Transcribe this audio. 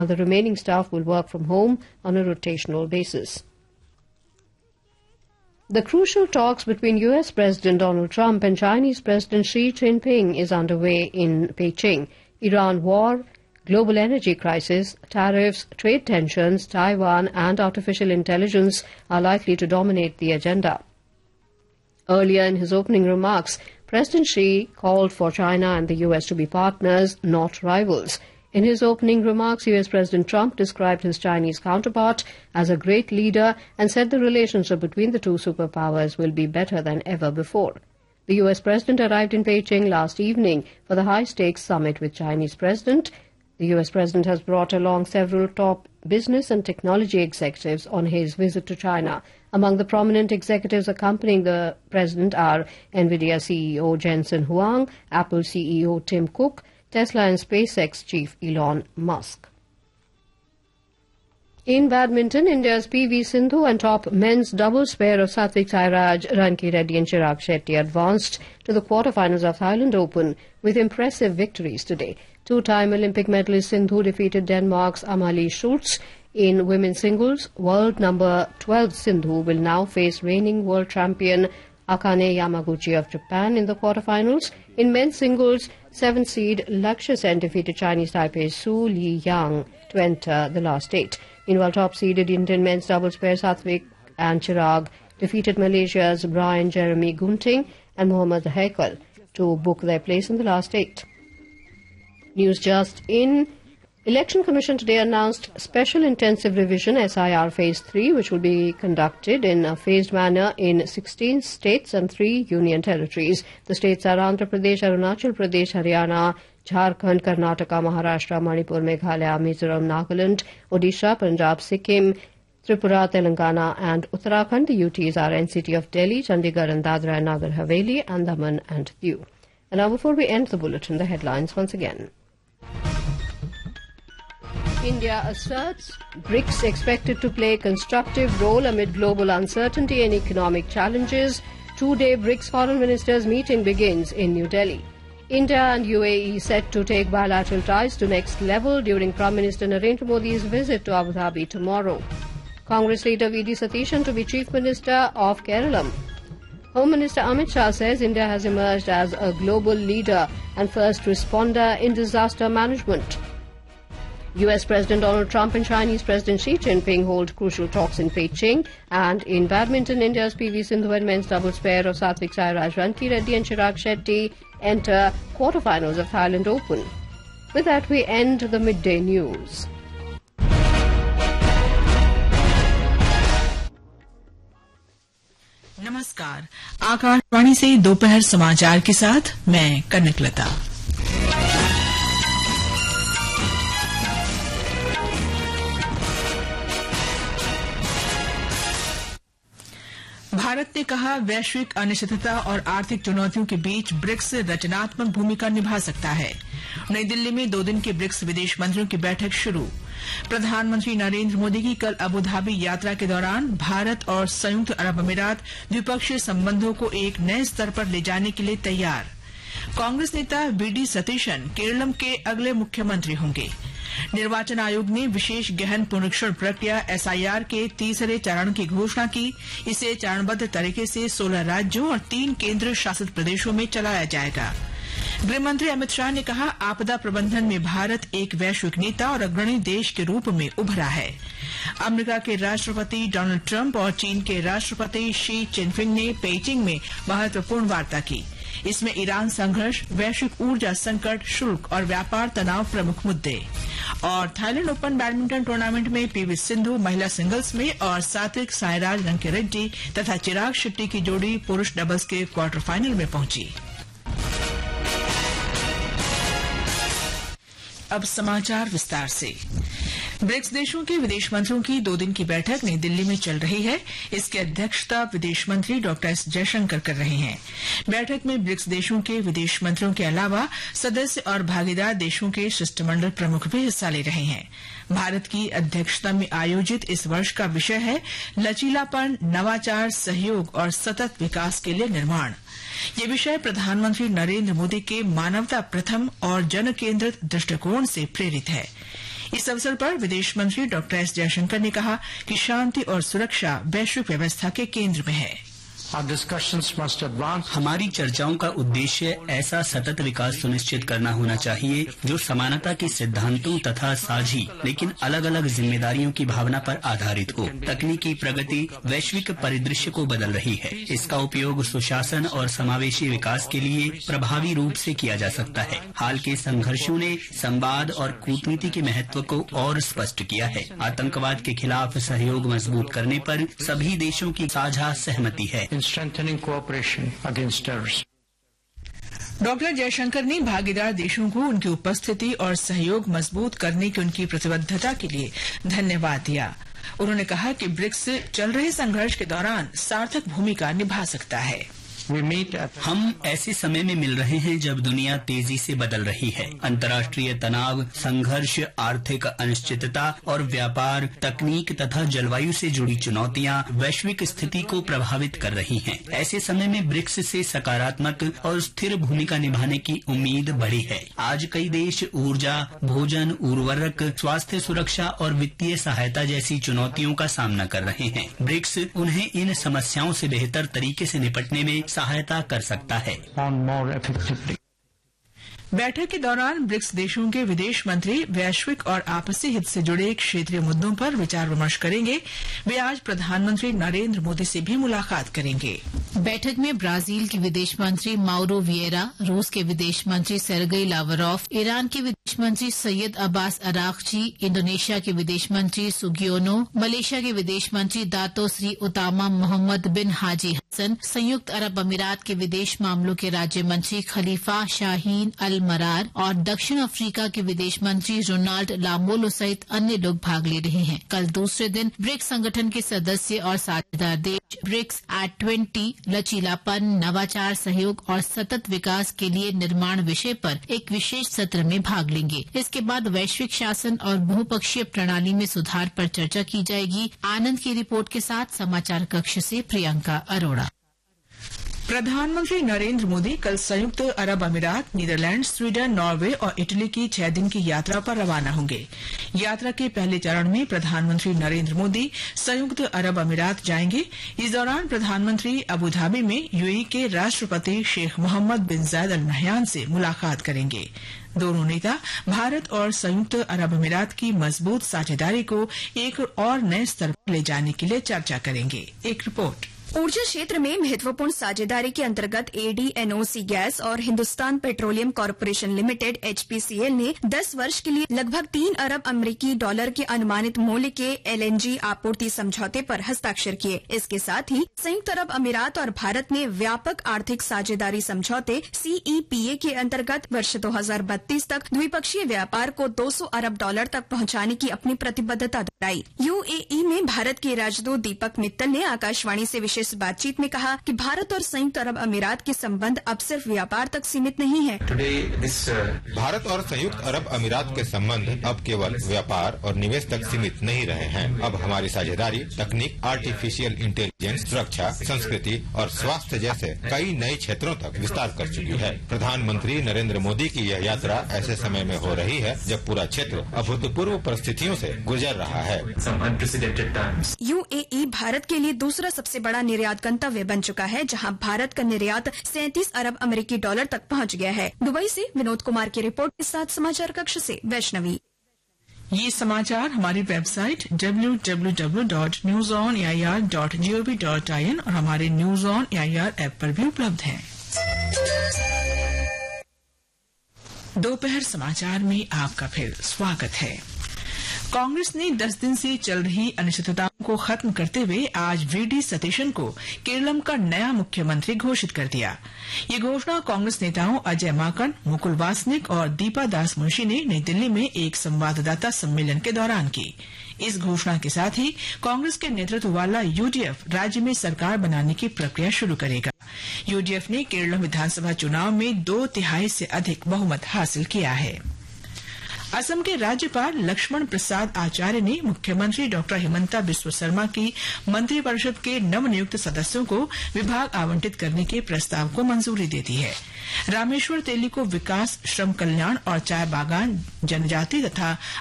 The remaining staff will work from home on a rotational basis. The crucial talks between U.S. President Donald Trump and Chinese President Xi Jinping is underway in Beijing. Iran war, global energy crisis, tariffs, trade tensions, Taiwan and artificial intelligence are likely to dominate the agenda. Earlier in his opening remarks, President Xi called for China and the U.S. to be partners, not rivals. In his opening remarks, U.S. President Trump described his Chinese counterpart as a great leader and said the relationship between the two superpowers will be better than ever before. The U.S. President arrived in Beijing last evening for the high-stakes summit with Chinese President. The U.S. President has brought along several top business and technology executives on his visit to China. Among the prominent executives accompanying the President are NVIDIA CEO Jensen Huang, Apple CEO Tim Cook, Tesla and SpaceX chief Elon Musk. In badminton, India's PV Sindhu and top men's doubles pair of Satvik Sairaj, Ranki Reddy and Chirag Shetty advanced to the quarterfinals of Thailand Open with impressive victories today. Two-time Olympic medalist Sindhu defeated Denmark's Amalie Schultz. In women's singles, world number 12 Sindhu will now face reigning world champion Akane Yamaguchi of Japan in the quarterfinals. In men's singles, 7th seed Lakshya Sen defeated Chinese Taipei's Su Liyang to enter the last 8. Meanwhile, top-seeded Indian men's doubles pair Satvik and Chirag defeated Malaysia's Brian Jeremy Gunting and Mohammad Haikal to book their place in the last 8. News just in. Election Commission today announced Special Intensive Revision SIR Phase 3, which will be conducted in a phased manner in 16 states and 3 union territories. The states are Andhra Pradesh, Arunachal Pradesh, Haryana, Jharkhand, Karnataka, Maharashtra, Manipur, Meghalaya, Mizoram, Nagaland, Odisha, Punjab, Sikkim, Tripura, Telangana and Uttarakhand. The UTs are NCT of Delhi, Chandigarh and Dadra and Nagar Haveli, Andaman and Diu. And now before we end the bulletin, the headlines once again. India asserts BRICS expected to play a constructive role amid global uncertainty and economic challenges. Two-day BRICS foreign ministers meeting begins in New Delhi. India and UAE set to take bilateral ties to next level during Prime Minister Narendra Modi's visit to Abu Dhabi tomorrow. Congress leader V.D. Satishan to be Chief Minister of Kerala. Home Minister Amit Shah says India has emerged as a global leader and first responder in disaster management. U.S. President Donald Trump and Chinese President Xi Jinping hold crucial talks in Beijing. And in badminton, India's PV Sindhu and men's doubles pair of Satvik Sairaj, Ranki Reddy and Chirag Shetty enter quarterfinals of Thailand Open. With that, we end the midday news. नमस्कार, आकाशवाणी से दोपहर समाचार के साथ मैं कनकलता। भारत ने कहा वैश्विक अनिश्चितता और आर्थिक चुनौतियों के बीच ब्रिक्स रचनात्मक भूमिका निभा सकता है। नई दिल्ली में 2 दिन की ब्रिक्स विदेश मंत्रियों की बैठक शुरू। प्रधानमंत्री नरेंद्र मोदी की कल अबू धाबी यात्रा के दौरान भारत और संयुक्त अरब अमीरात द्विपक्षीय संबंधों को एक नए स्तर पर ले जाने के लिए तैयार। कांग्रेस नेता वी.डी. सतीशन केरलम के अगले मुख्यमंत्री होंगे। निर्वाचन आयोग ने विशेष गहन पुनरीक्षण प्रक्रिया एसआईआर के तीसरे चरण की घोषणा की। इसे चरणबद्ध तरीके से 16 राज्यों और 3 केंद्र शासित प्रदेशों में चलाया जाएगा। गृहमंत्री अमित शाह ने कहा आपदा प्रबंधन में भारत एक वैश्विक नेता और अग्रणी देश के रूप में उभरा है। अमेरिका के राष्ट्रपति डोनाल्ड ट्रंप और चीन के राष्ट्रपति शी जिनपिंग ने पेइचिंग में महत्वपूर्ण वार्ता की। इसमें ईरान संघर्ष, वैश्विक ऊर्जा संकट, शुल्क और व्यापार तनाव प्रमुख मुद्दे। और थाईलैंड ओपन बैडमिंटन टूर्नामेंट में पीवी सिंधु महिला सिंगल्स में और सात्विक साईराज रंकी रेड्डी तथा चिराग शेट्टी की जोड़ी पुरुष डबल्स के क्वार्टर फाइनल में पहुंची। अब समाचार विस्तार से। ब्रिक्स देशों के विदेश मंत्रियों की 2 दिन की बैठक नई दिल्ली में चल रही है। इसकी अध्यक्षता विदेश मंत्री डॉक्टर एस जयशंकर कर रहे हैं। बैठक में ब्रिक्स देशों के विदेश मंत्रियों के अलावा सदस्य और भागीदार देशों के शिष्टमंडल प्रमुख भी हिस्सा ले रहे हैं। भारत की अध्यक्षता में आयोजित इस वर्ष का विषय है लचीलापन, नवाचार, सहयोग और सतत विकास के लिए निर्माण। ये विषय प्रधानमंत्री नरेंद्र मोदी के मानवता प्रथम और जन केंद्रित दृष्टिकोण से प्रेरित है। इस अवसर पर विदेश मंत्री डॉक्टर एस जयशंकर ने कहा कि शांति और सुरक्षा वैश्विक व्यवस्था के केंद्र में है। हमारी चर्चाओं का उद्देश्य ऐसा सतत विकास सुनिश्चित करना होना चाहिए जो समानता के सिद्धांतों तथा साझी लेकिन अलग अलग जिम्मेदारियों की भावना पर आधारित हो। तकनीकी प्रगति वैश्विक परिदृश्य को बदल रही है। इसका उपयोग सुशासन और समावेशी विकास के लिए प्रभावी रूप से किया जा सकता है। हाल के संघर्षों ने संवाद और कूटनीति के महत्व को और स्पष्ट किया है। आतंकवाद के खिलाफ सहयोग मजबूत करने पर सभी देशों की साझा सहमति है। strengthening cooperation against terrorism. Doctor Jaishankar ने भागीदार देशों को उनकी उपस्थिति और सहयोग मजबूत करने की उनकी प्रतिबद्धता के लिए धन्यवाद दिया। उन्होंने कहा कि ब्रिक्स चल रहे संघर्ष के दौरान सार्थक भूमिका निभा सकता है। हम ऐसे समय में मिल रहे हैं जब दुनिया तेजी से बदल रही है। अंतर्राष्ट्रीय तनाव, संघर्ष, आर्थिक अनिश्चितता और व्यापार, तकनीक तथा जलवायु से जुड़ी चुनौतियां वैश्विक स्थिति को प्रभावित कर रही हैं। ऐसे समय में ब्रिक्स से सकारात्मक और स्थिर भूमिका निभाने की उम्मीद बढ़ी है। आज कई देश ऊर्जा, भोजन, उर्वरक, स्वास्थ्य सुरक्षा और वित्तीय सहायता जैसी चुनौतियों का सामना कर रहे हैं। ब्रिक्स उन्हें इन समस्याओं से बेहतर तरीके से निपटने में सहायता कर सकता है। बैठक के दौरान ब्रिक्स देशों के विदेश मंत्री वैश्विक और आपसी हित से जुड़े क्षेत्रीय मुद्दों पर विचार विमर्श करेंगे। वे आज प्रधानमंत्री नरेंद्र मोदी से भी मुलाकात करेंगे। बैठक में ब्राजील के विदेश मंत्री माउरो विएरा, रूस के विदेश मंत्री सेर्गेई लावरोफ, ईरान के विदेश मंत्री सैयद अब्बास अरागची, इंडोनेशिया के विदेश मंत्री सुगियोनो, मलेशिया के विदेश मंत्री दातो श्री उतामा मोहम्मद बिन हाजी हसन, संयुक्त अरब अमीरात के विदेश मामलों के राज्य मंत्री खलीफा शाहीन अल मरार और दक्षिण अफ्रीका के विदेश मंत्री रोनाल्ड लामोलो सहित अन्य लोग भाग ले रहे हैं। कल दूसरे दिन ब्रिक्स संगठन के सदस्य और साझेदार देश ब्रिक्स @20 लचीलापन, नवाचार, सहयोग और सतत विकास के लिए निर्माण विषय पर एक विशेष सत्र में भाग लेंगे। इसके बाद वैश्विक शासन और बहुपक्षीय प्रणाली में सुधार पर चर्चा की जाएगी। आनंद की रिपोर्ट के साथ समाचार कक्ष से प्रियंका अरोड़ा। प्रधानमंत्री नरेंद्र मोदी कल संयुक्त अरब अमीरात, नीदरलैंड, स्वीडन, नॉर्वे और इटली की 6 दिन की यात्रा पर रवाना होंगे। यात्रा के पहले चरण में प्रधानमंत्री नरेंद्र मोदी संयुक्त अरब अमीरात जाएंगे। इस दौरान प्रधानमंत्री अबुधाबी में यूएई के राष्ट्रपति शेख मोहम्मद बिन जायद अल नहयान से मुलाकात करेंगे। दोनों नेता भारत और संयुक्त अरब अमीरात की मजबूत साझेदारी को एक और नए स्तर पर ले जाने के लिए चर्चा करेंगे। एक रिपोर्ट। ऊर्जा क्षेत्र में महत्वपूर्ण साझेदारी के अंतर्गत ADNOC गैस और Hindustan petroleum corporation limited HPCL ने 10 वर्ष के लिए लगभग 3 अरब अमेरिकी डॉलर के अनुमानित मूल्य के LNG आपूर्ति समझौते पर हस्ताक्षर किए। इसके साथ ही संयुक्त अरब अमीरात और भारत ने व्यापक आर्थिक साझेदारी समझौते CEPA के अंतर्गत वर्ष 2032 तक द्विपक्षीय व्यापार को 200 अरब डॉलर तक पहुंचाने की अपनी प्रतिबद्धता दोहराई। UAE में भारत के राजदूत दीपक मित्तल ने आकाशवाणी से विशेष बातचीत में कहा कि भारत और संयुक्त अरब अमीरात के संबंध अब सिर्फ व्यापार तक सीमित नहीं है। भारत और संयुक्त अरब अमीरात के संबंध अब केवल व्यापार और निवेश तक सीमित नहीं रहे हैं। अब हमारी साझेदारी तकनीक, आर्टिफिशियल इंटेलिजेंस, सुरक्षा, संस्कृति और स्वास्थ्य जैसे कई नए क्षेत्रों तक विस्तार कर चुकी है। प्रधानमंत्री नरेंद्र मोदी की यह यात्रा ऐसे समय में हो रही है जब पूरा क्षेत्र अभूतपूर्व परिस्थितियों से गुजर रहा है। UAE भारत के लिए दूसरा सबसे बड़ा निर्यात गंतव्य बन चुका है, जहां भारत का निर्यात 37 अरब अमेरिकी डॉलर तक पहुंच गया है। दुबई से विनोद कुमार की रिपोर्ट के साथ समाचार कक्ष से वैष्णवी। ये समाचार हमारी वेबसाइट www.newsonair.gov.in और हमारे न्यूज ऑन एआईआर ऐप पर भी उपलब्ध हैं। दोपहर समाचार में आपका फिर स्वागत है। कांग्रेस ने 10 दिन से चल रही अनिश्चितताओं को खत्म करते हुए आज वीडी सतीशन को केरलम का नया मुख्यमंत्री घोषित कर दिया। ये घोषणा कांग्रेस नेताओं अजय माकन, मुकुल वासनिक और दीपा दास मुंशी ने नई दिल्ली में एक संवाददाता सम्मेलन के दौरान की। इस घोषणा के साथ ही कांग्रेस के नेतृत्व वाला यूडीएफ राज्य में सरकार बनाने की प्रक्रिया शुरू करेगा। यूडीएफ ने केरलम विधानसभा चुनाव में 2/3 से अधिक बहुमत हासिल किया है। असम के राज्यपाल लक्ष्मण प्रसाद आचार्य ने मुख्यमंत्री डॉक्टर हिमंता बिस्व शर्मा की मंत्रिपरिषद के नवनियुक्त सदस्यों को विभाग आवंटित करने के प्रस्ताव को मंजूरी दे दी है। रामेश्वर तेली को विकास, श्रम कल्याण और चाय बागान, जनजाति तथा